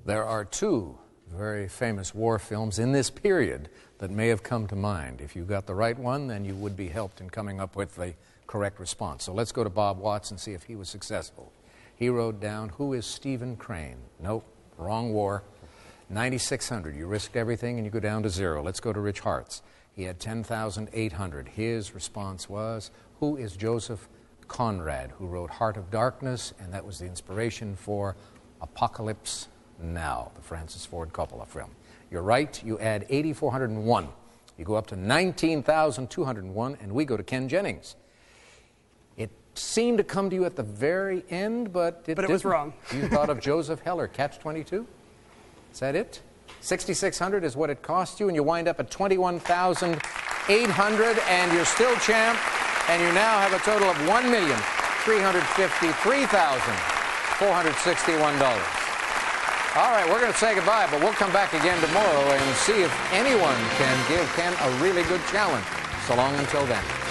There are two very famous war films in this period that may have come to mind. If you got the right one, then you would be helped in coming up with the correct response. So let's go to Bob Watts and see if he was successful. He wrote down, who is Stephen Crane? Nope, wrong war. 9,600. You risked everything and you go down to zero. Let's go to Rich Hartz. He had 10,800. His response was, who is Joseph Conrad, who wrote Heart of Darkness, and that was the inspiration for Apocalypse Now, the Francis Ford Coppola film. You're right. You add 8,401. You go up to 19,201, and we go to Ken Jennings. It seemed to come to you at the very end, but it was wrong. You thought of Joseph Heller, Catch-22? Is that it? 6,600 is what it cost you, and you wind up at 21,800, and you're still champ, and you now have a total of $1,353,461. All right, we're going to say goodbye, but we'll come back again tomorrow and see if anyone can give Ken a really good challenge. So long until then.